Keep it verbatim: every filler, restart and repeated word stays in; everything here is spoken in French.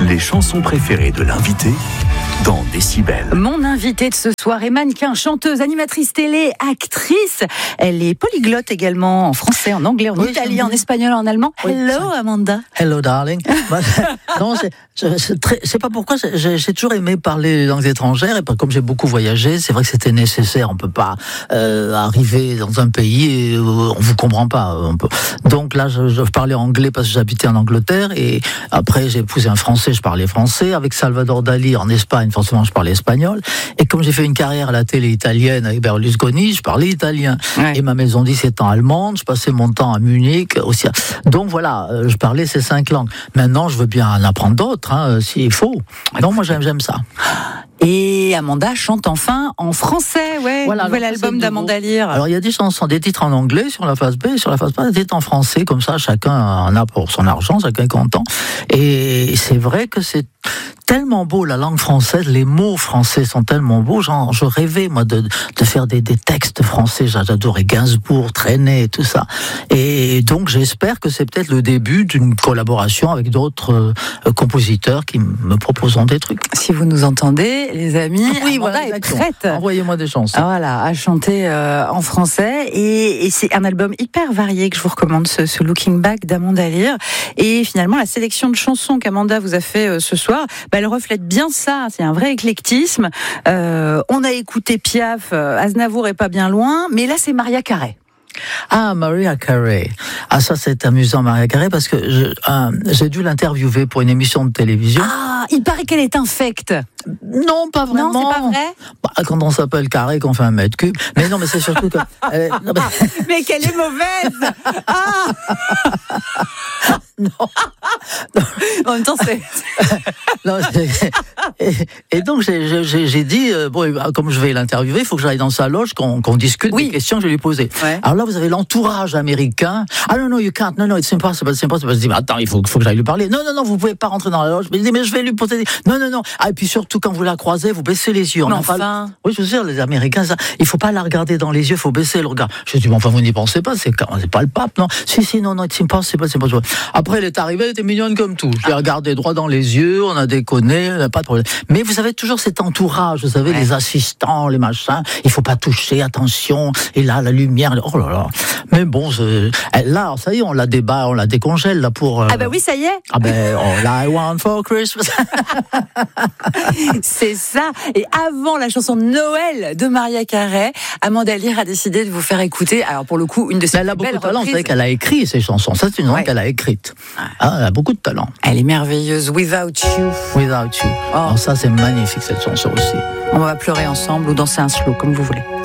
Les chansons préférées de l'invité dans Décibel. Mon invitée de ce soir est mannequin, chanteuse, animatrice télé, actrice. Elle est polyglotte également, en français, en anglais, en oui, italien, en espagnol, en allemand. Oui, Hello Amanda. Hello darling. Non, c'est, c'est, très, c'est pas pourquoi j'ai, j'ai toujours aimé parler les langues étrangères et comme j'ai beaucoup voyagé, c'est vrai que c'était nécessaire. On peut pas euh, arriver dans un pays et euh, on vous comprend pas. On peut. Donc là, je, je parlais anglais parce que j'habitais en Angleterre et après j'ai épousé un Français, je parlais français. Avec Salvador Dali en Espagne, forcément je parlais espagnol. Et comme j'ai fait une carrière à la télé italienne avec Berlusconi, je parlais italien. Ouais. Et ma maison dix étant allemande, je passais mon temps à Munich aussi. Donc voilà, je parlais ces cinq langues. Maintenant, je veux bien en apprendre d'autres, hein, s'il faut. Donc moi j'aime, j'aime ça. Et Amanda chante enfin en français, ouais. Voilà, nouvel album d'Amanda Lear. Alors il y a des chansons, des titres en anglais sur la face B, sur la face A, des titres en français, comme ça chacun en a pour son argent, chacun est content. Et c'est vrai que c'est tellement beau la langue française, les mots français sont tellement beaux. Genre, je rêvais moi de, de faire des, des textes français. J'adorais Gainsbourg, Trenet, tout ça. Et donc j'espère que c'est peut-être le début d'une collaboration avec d'autres euh, compositeurs qui me proposeront des trucs. Si vous nous entendez, les amis, oui, Amanda voilà, est exactement. prête. Envoyez-moi des chansons. Voilà, à chanter euh, en français. Et, et c'est un album hyper varié que je vous recommande, ce, ce Looking Back d'Amanda Lear. Et finalement, la sélection de chansons qu'Amanda vous a fait euh, ce soir, bah, elle reflète bien ça. C'est un vrai éclectisme. Euh, on a écouté Piaf, euh, Aznavour est pas bien loin, mais là c'est Mariah Carey. Ah, Mariah Carey. Ah, ça c'est amusant, Mariah Carey, parce que je, euh, j'ai dû l'interviewer pour une émission de télévision. Ah, il paraît qu'elle est infecte. Non, pas vraiment. Non, c'est pas vrai. Bah, quand on s'appelle Carré, qu'on fait un mètre cube. Mais non, mais c'est surtout que. Euh, non, mais... mais qu'elle est mauvaise. Ah. Non. non. En même temps, c'est. non, c'est... Et, et donc j'ai, j'ai, j'ai dit euh, bon, comme je vais l'interviewer, il faut que j'aille dans sa loge, qu'on, qu'on discute oui. des questions que je vais lui poser. Ouais. Alors là, vous avez l'entourage américain. Ah non, non, you can't. Non, non, it's impossible, it's impossible. Je dis, mais attends, il faut, faut que j'aille lui parler. Non, non, non, vous pouvez pas rentrer dans la loge. Mais je dis, mais je vais lui poser. Non, non, non. Ah, et puis surtout, quand vous la croisez, vous baissez les yeux. On enfin. Pas... Oui, je veux dire, les Américains, ça, il faut pas la regarder dans les yeux, il faut baisser le regard. Je dis, bon, enfin, vous n'y pensez pas, c'est, c'est pas le pape, non? Si, si, non, non, it's impossible, it's impossible. Après, elle est arrivée, elle était mignonne comme tout. Je l'ai regardée droit dans les yeux, on a déconné, on n'a pas de problème. Mais vous avez toujours cet entourage, vous savez, ouais. les assistants, les machins, il faut pas toucher, attention, et là, la lumière, oh là là. Mais bon, c'est... là, ça y est, on la débat, on la décongèle, là, pour... Euh... Ah bah oui, ça y est. Ah ben, all I want for Christmas. C'est ça. Et avant la chanson de Noël de Mariah Carey, Amanda Lear a décidé de vous faire écouter, alors pour le coup, une de ses elle a beaucoup belles de talent, reprises. Vous savez qu'elle a écrit ces chansons, ça c'est une langue ouais. qu'elle a écrite. Ouais. Ah, elle a beaucoup de talent. Elle est merveilleuse, Without You. Without You. Oh. Alors ça c'est magnifique cette chanson aussi. On va pleurer ensemble ou danser un slow, comme vous voulez.